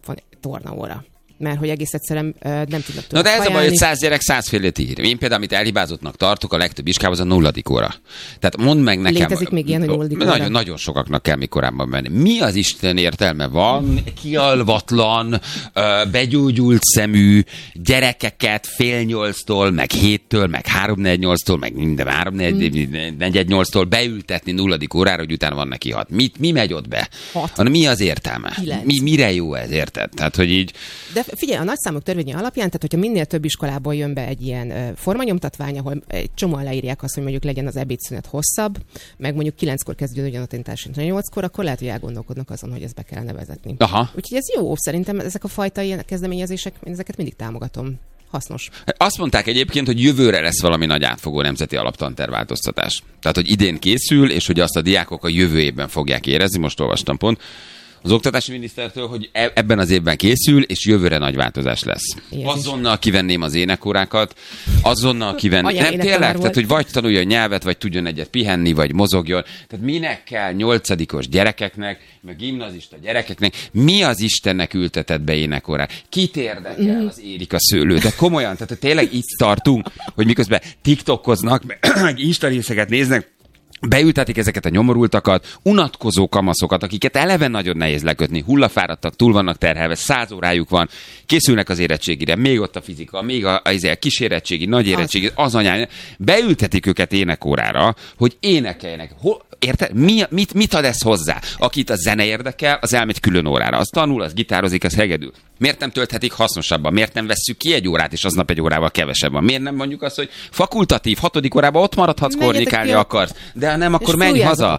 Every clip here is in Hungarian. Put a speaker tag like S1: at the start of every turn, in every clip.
S1: nap van tornaóra. Mert hogy egész egyszerűen nem tudnak
S2: Na de ez
S1: kajálni.
S2: a baj, hogy 100 gyerek 100 félét ír. Én például, amit elhibázottnak tartok, a legtöbb iskához a 0. óra. Tehát mondd meg nekem.
S1: Létezik még ilyen, hogy 0. óra?
S2: Nagyon sokaknak kell még korábban menni. Mi az Isten értelme van kialvatlan, begyógyult szemű gyerekeket 7:30-tól, meg 7-től, meg 3:48-tól, meg minden 3:48-tól beültetni 0. órára, hogy utána van neki 6. Mi megy ott be?
S1: 6.
S2: Mi az értelme? Mire jó ez, érted? Tehát, hogy így...
S1: De figyelj, a nagyszámok törvénye alapján, tehát hogyha minél több iskolából jön be egy ilyen formanyomtatvány, ahol egy csomóan leírják azt, hogy mondjuk legyen az ebédszünet hosszabb, meg mondjuk 9-kor kezdődjön a tanítás, 8-kor, akkor lehet, hogy elgondolkodnak azon, hogy ezt be kellene vezetni.
S2: Aha.
S1: Úgyhogy ez jó, szerintem ezek a fajta ilyen kezdeményezések, én ezeket mindig támogatom. Hasznos.
S2: Azt mondták egyébként, hogy jövőre lesz valami nagy átfogó nemzeti alaptanterváltoztatás. Tehát, hogy idén készül, és hogy azt a diákok a jövő évben fogják érezni, most olvastam pont az oktatási minisztertől, hogy ebben az évben készül, és jövőre nagy változás lesz. Azonnal kivenném az énekórákat, azonnal kivenném. Nem tényleg? Tehát, hogy vagy tanuljon nyelvet, vagy tudjon egyet pihenni, vagy mozogjon. Tehát minek kell 8-os gyerekeknek, meg gimnazista gyerekeknek, mi az Istennek ültetett be énekórát? Kit érdekel az Érika szőlő? De komolyan, tehát tényleg itt tartunk, hogy miközben TikTokoznak, meg Insta-részeket néznek, beültetik ezeket a nyomorultakat, unatkozó kamaszokat, akiket eleve nagyon nehéz lekötni, hullafáradtak, túl vannak terhelve, 100 órájuk van, készülnek az érettségire, még ott a fizika, még a kis érettségi, nagy érettségi, az anyány, beültetik őket énekórára, hogy énekeljenek. Érted? Mit ad ez hozzá? Akit a zene érdekel, az elmegy külön órára. Az tanul, az gitározik, az hegedül. Miért nem tölthetik hasznosabban? Miért nem vesszük ki egy órát, és aznap egy órával kevesebb van? Miért nem mondjuk azt, hogy fakultatív, 6. órában ott maradhatsz, kornikálni akarsz, de nem, akkor menj haza.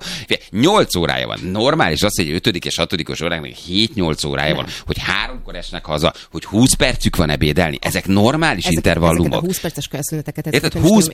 S2: 8 órája van. Normális az, hogy 5. és 6. óráknak 7-8 órája van, hogy 3-kor esnek haza, hogy 20 percük van ebédelni. Ezek normális intervallumok.
S1: Ezeket a 20 perces szüneteket.
S2: Érted?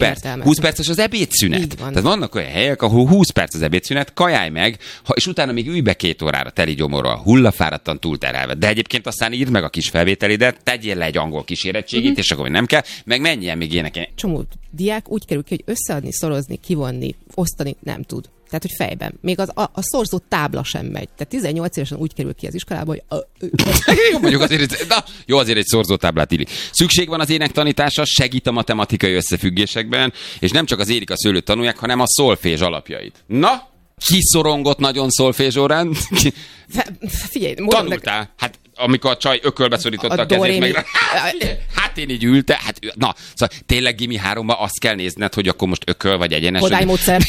S2: 20 perces az ebédszünet. Tehát vannak olyan helyek, ahol 20 perc az ebédszünet, kajálj meg, és utána még ülj be 2 órára teli gyomorral, hullafáradtan túlterhelve. De egyébként aztán írd meg a kis felvételidet, tegyél le egy angol kísérettségit, és akkor nem kell, meg menjen még énekelni.
S1: Csomó diák úgy kerül ki, hogy összeadni, szorozni, kivonni, osztani nem tud. Tehát, hogy fejben. Még a szorzó tábla sem megy. Tehát 18 évesen úgy kerül ki az iskolába, hogy...
S2: Jó, mondjuk azért egy szorzótáblát illik. Szükség van az énektanításra, segít a matematikai összefüggésekben, és nem csak az Érika szőlőt tanulják, hanem a szolfézs alapjait. Na, ki szorongott nagyon szolfézs órán?
S1: Figyelj,
S2: tanultál. Hát amikor a csaj ökölbe szorította a kezét meg. Hát én így ültem. Hát, na, szóval tényleg Gimi 3-ban azt kell nézned, hogy akkor most ököl vagy egyenes.
S1: Hodálymódszer.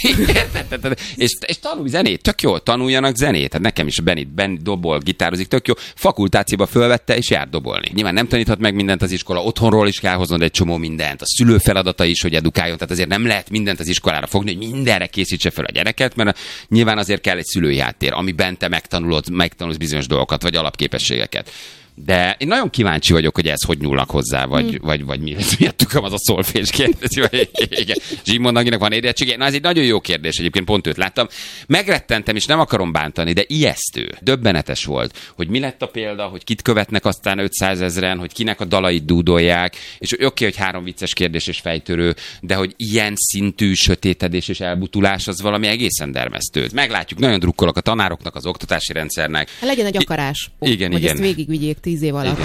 S2: és tanulj zenét, tök jó, tanuljanak zenét. Hát nekem is Benit dobol, gitározik, tök jó. Fakultációba fölvette és jár dobolni. Nyilván nem taníthat meg mindent az iskola, otthonról is kell hoznod egy csomó mindent. A szülő feladata is, hogy edukáljon, tehát azért nem lehet mindent az iskolára fogni, hogy mindenre készítse fel a gyereket, mert nyilván azért kell egy szülői háttér, amiben te megtanulsz bizonyos dolgokat, vagy alapképességeket. De én nagyon kíváncsi vagyok, hogy ez hogy nyúlnak hozzá, vagy miért tukam az a szolfés kérdés. Zsimond Anginak van érettsége? Na, ez egy nagyon jó kérdés, egyébként pont őt láttam. Megrettentem, és nem akarom bántani, de ijesztő, döbbenetes volt, hogy mi lett a példa, hogy kit követnek aztán 500 000-en, hogy kinek a dalait dúdolják, és hogy oké, hogy 3 vicces kérdés és fejtörő, de hogy ilyen szintű sötétedés és elbutulás az valami egészen dermesztő. Meglátjuk, nagyon drukkolok a tanároknak, az oktatási rendszernek.
S1: Legyen egy akarás,
S2: igen.
S1: Ezt végigvigyék 10 év alatt.
S2: Igen.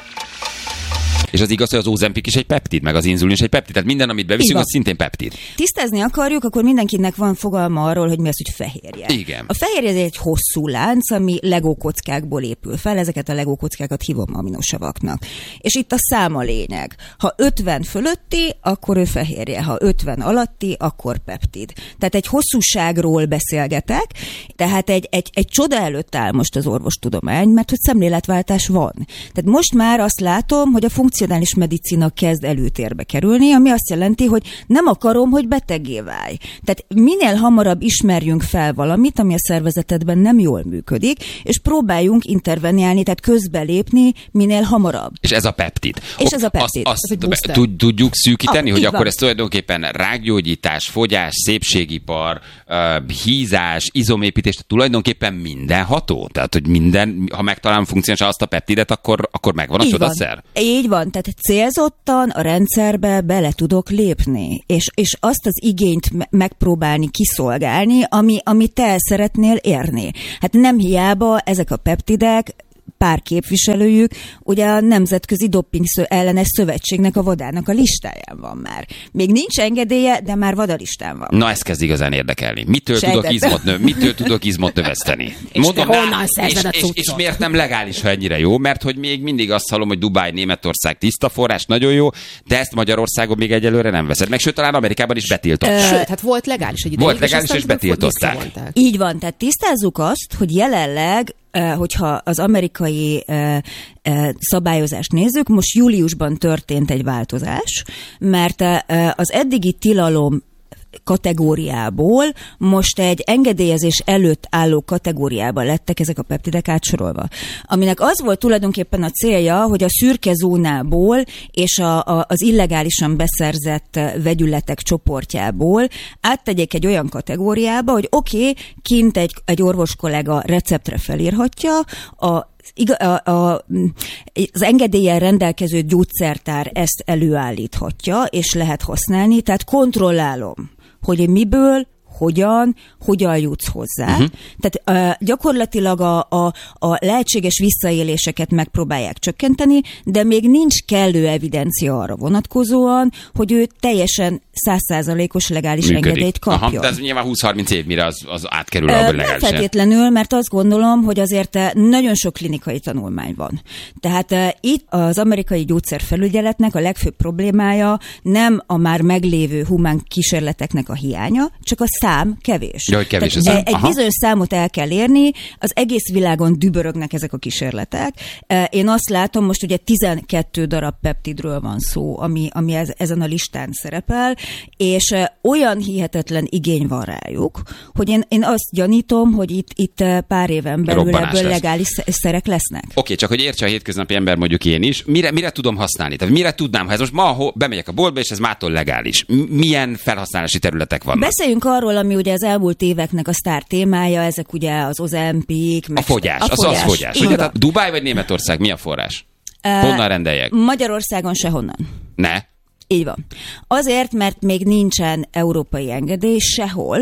S2: És az igaz, hogy az Ozempic is egy peptid, meg az inzulin is egy peptid. Tehát minden, amit beviszünk, az szintén peptid.
S3: Tisztázni akarjuk, akkor mindenkinek van fogalma arról, hogy mi az, hogy fehérje.
S2: Igen.
S3: A fehérje ez egy hosszú lánc, ami legókockákból épül fel. Ezeket a legókockákat hívom aminosavaknak. És itt a szám a lényeg. Ha 50 fölötti, akkor ő fehérje. Ha 50 alatti, akkor peptid. Tehát egy hosszúságról beszélgetek, tehát egy csoda előtt áll most az orvostudomány, mert hogy szemléletváltás van. Tehát most már azt látom, hogy a funkcionális medicina kezd előtérbe kerülni, ami azt jelenti, hogy nem akarom, hogy beteggé válj. Tehát minél hamarabb ismerjünk fel valamit, ami a szervezetedben nem jól működik, és próbáljunk interveniálni, tehát közbelépni minél hamarabb.
S2: És ez a peptid.
S3: És ez a peptid.
S2: Azt tudjuk szűkíteni, hogy akkor ez tulajdonképpen rákgyógyítás, fogyás, szépségipar, hízás, izomépítés, tulajdonképpen mindenható? Tehát, hogy minden, ha megtalálom funkcionálisan azt a peptidet, akkor megvan a csodaszer?
S3: Így van, tehát célzottan a rendszerbe bele tudok lépni, és azt az igényt megpróbálni kiszolgálni, ami te el szeretnél érni. Hát nem hiába ezek a peptidek pár képviselőjük ugye a Nemzetközi Doping ellenes szövetségnek a vadának a listáján van már. Még nincs engedélye, de már vadalistán van.
S2: Na, ez kezd igazán érdekelni. Mitől tudok izmot növeszteni?
S1: Mondom, honnan szerzed a cuccot?
S2: És miért nem legális, ha ennyire jó? Mert hogy még mindig azt hallom, hogy Dubáj, Németország tiszta forrás, nagyon jó, de ezt Magyarországon még egyelőre nem veszed. Meg sőt, talán Amerikában is betiltott.
S1: Sőt, hát volt legális egy ideig.
S2: Volt legális, és betiltották.
S3: Így van, tehát tisztázzuk azt, hogy jelenleg, hogyha az amerikai szabályozást nézzük, most júliusban történt egy változás, mert az eddigi tilalom kategóriából most egy engedélyezés előtt álló kategóriába lettek ezek a peptidek átsorolva. Aminek az volt tulajdonképpen a célja, hogy a szürke zónából és az illegálisan beszerzett vegyületek csoportjából áttegyék egy olyan kategóriába, hogy kint egy orvos kollega receptre felírhatja, az engedéllyel rendelkező gyógyszertár ezt előállíthatja, és lehet használni, tehát kontrollálom, hogy miből, hogyan jutsz hozzá. Tehát gyakorlatilag a lehetséges visszaéléseket megpróbálják csökkenteni, de még nincs kellő evidencia arra vonatkozóan, hogy ő teljesen 100%-os legális engedélyt kapjon.
S2: Aha, de ez nyilván 20-30 év, mire az átkerül abban legálisan.
S3: Nem feltétlenül, mert azt gondolom, hogy azért nagyon sok klinikai tanulmány van. Tehát itt az amerikai gyógyszerfelügyeletnek a legfőbb problémája nem a már meglévő humán kísérleteknek a hiánya, csak a szám kevés.
S2: Jaj, kevés a szám.
S3: Egy bizonyos számot el kell érni, az egész világon dübörögnek ezek a kísérletek. Én azt látom, most ugye 12 darab peptidről van szó, ami ezen a listán szerepel, és olyan hihetetlen igény van rájuk, hogy én azt gyanítom, hogy itt pár éven belül
S2: robbanás
S3: ebből
S2: lesz.
S3: legális szerek lesznek.
S2: Oké, csak hogy értse a hétköznapi ember, mondjuk én is, mire tudom használni? Tehát mire tudnám, ha ez most ma bemegyek a boltba, és ez mától legális? Milyen felhasználási területek vannak?
S3: Beszéljünk arról, ami ugye az elmúlt éveknek a sztár témája, ezek ugye az Ozempic, meg
S2: A fogyás. Az fogyás. Ugye, tehát Dubáj vagy Németország, mi a forrás? Honnan rendeljek?
S3: Magyarországon sehonnan.
S2: Ne?
S3: Így van. Azért, mert még nincsen európai engedély sehol,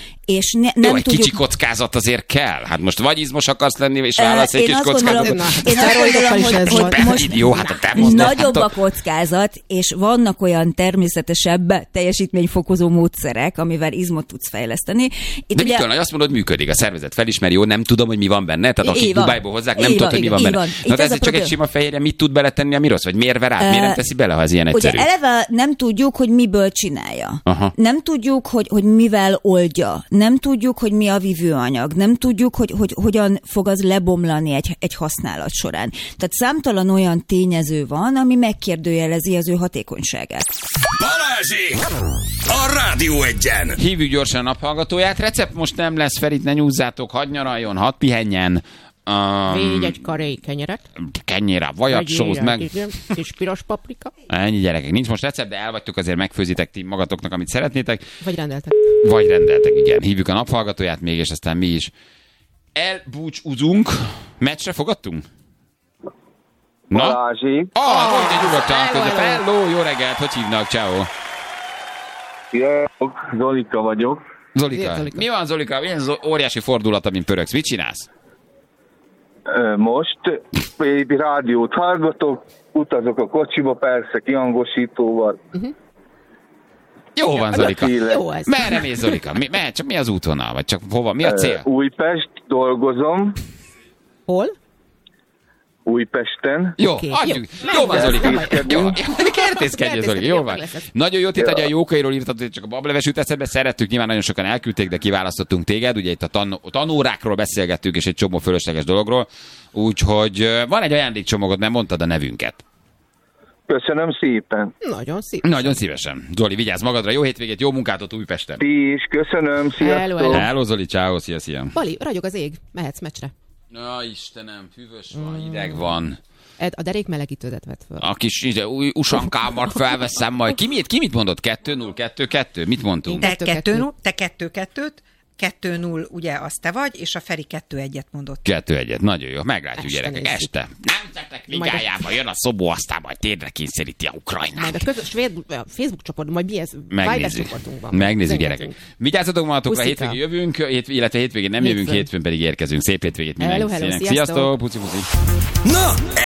S3: és nem
S2: jó, egy
S3: tudjuk...
S2: kicsi kockázat azért kell. Hát most vagy izmos akarsz lenni, és válasz egy kis kockázatot.
S3: Én azt gondolom, hogy most
S2: jó, hát
S3: nagyobb a kockázat, és vannak olyan természetesebb teljesítményfokozó módszerek, amivel izmot tudsz fejleszteni.
S2: De mitől, hogy azt mondod, működik, a szervezet felismeri, jó, nem tudom, hogy mi van benne, tehát akik Dubájból hozzák, nem tudod, hogy mi van benne. Na, de ez csak egy sima fehérje, mit tud beletenni, ami rossz, vagy miért ver át, miért nem teszi bele, ha ez ilyen egyszerű?
S3: Ugye eleve nem tudjuk, hogy miből csinálja.
S2: Aha.
S3: Nem tudjuk, hogy mivel oldja. Nem tudjuk, hogy mi a vívőanyag. Nem tudjuk, hogy hogyan fog az lebomlani egy használat során. Tehát számtalan olyan tényező van, ami megkérdőjelezi az ő hatékonyságát.
S4: Balázsék! A Rádió Egyen!
S2: Hívjuk gyorsan a naphallgatóját. Recept most nem lesz, Ferit, ne nyúzzátok, hadd nyaraljon, hadd pihenjen.
S1: Végy egy karé kenyeret.
S2: Kenyére, vajat, sóz meg.
S1: Igen, és piros paprika.
S2: Ennyi, gyerekek. Nincs most recept, de elvagytok, azért megfőzitek ti magatoknak, amit szeretnétek.
S1: Vagy rendeltek.
S2: Vagy rendeltek, igen. Hívjuk a naphallgatóját még, és aztán mi is elbúcsúzunk. Meccsre fogadtunk? Na?
S5: Balázsi.
S2: Mondja nyugodtan között. Hello, jó reggelt, hogy hívnak? Ciao.
S5: Sziasztok, Zolika vagyok.
S2: Zolika. Mi van, Zolika? Milyen óriási fordulat, amin pöröksz? Mit csinálsz?
S5: Most rádiót hallgatok, utazok a kocsiba, persze kihangosítóval.
S2: Jó van, Zolika.
S1: Jó ez.
S2: Merre mész, Zolika? Csak mi az útvonal? Vagy csak hova? Mi a cél?
S5: Újpest, dolgozom.
S1: Hol?
S5: Újpesten.
S2: Jó,
S1: Oké,
S2: adjuk.
S1: jó.
S2: Jó van, Zolika.
S5: Kertészkedünk.
S2: Kertészkedjél, Zolika. Jó van. Nagyon jó, itt a jókairól írtad, hogy csak a bableves jut eszedbe. Szerettük, nyilván nagyon sokan elküldték, de kiválasztottunk téged. Ugye itt a tanórákról beszélgettünk, és egy csomó fölösleges dologról. Úgyhogy van egy ajándékcsomagod, mert mondtad a nevünket.
S5: Köszönöm szépen.
S1: Nagyon szép.
S2: Nagyon szívesen. Zoli, vigyázz magadra, jó hétvégét, jó munkát ott Újpesten.
S5: Ti is, köszönöm, sziasztok.
S1: Hello.
S2: Hello, Zoli, ciao, szia.
S1: Bali, ragyog az ég. Mehetsz meccsre.
S2: Na Istenem, hűvös van, hideg van.
S1: Ed, a derék melegítődet vett föl.
S2: A kis új usankámat felveszem majd. Ki mit mondott? 2-0, 2-2? Mit mondtunk?
S6: Te 2-2-t, 2-0, ugye az te vagy, és a Feri 2-1-et mondott.
S2: 2-1, nagyon jó, meglátjuk
S1: Este
S2: gyerekek,
S1: nézzük.
S2: este. Nemzetek ligájában jön a Szobó, aztán majd térdre kényszeríti a Ukrajnát.
S1: Majd a közös Facebook csoport, majd mi ez?
S2: Megnézzük.
S1: Csoportunkban.
S2: Megnézzük,
S1: Üzengetünk.
S2: gyerekek. Vigyázzatok magatokra,
S1: Puszika.
S2: hétvégén jövünk, illetve hétvégén nem jövünk,
S1: Hétfőn.
S2: hétfőn pedig érkezünk. Szép hétvégét
S1: Hello,
S2: mindenkinek.
S1: sziasztok.
S2: Sziasztok, puci.
S4: Na,